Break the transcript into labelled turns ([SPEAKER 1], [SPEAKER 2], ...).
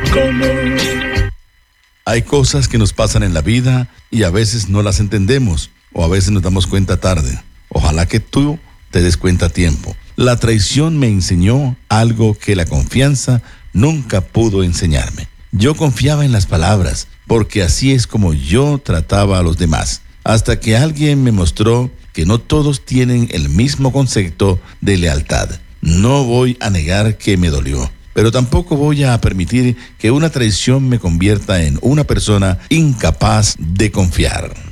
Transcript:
[SPEAKER 1] Hay cosas que nos pasan en la vida y a veces no las entendemos o a veces nos damos cuenta tarde. Ojalá que tú te des cuenta a tiempo. La traición me enseñó algo que la confianza nunca pudo enseñarme. Yo confiaba en las palabras porque así es como yo trataba a los demás. Hasta que alguien me mostró que no todos tienen el mismo concepto de lealtad. No voy a negar que me dolió, pero tampoco voy a permitir que una traición me convierta en una persona incapaz de confiar.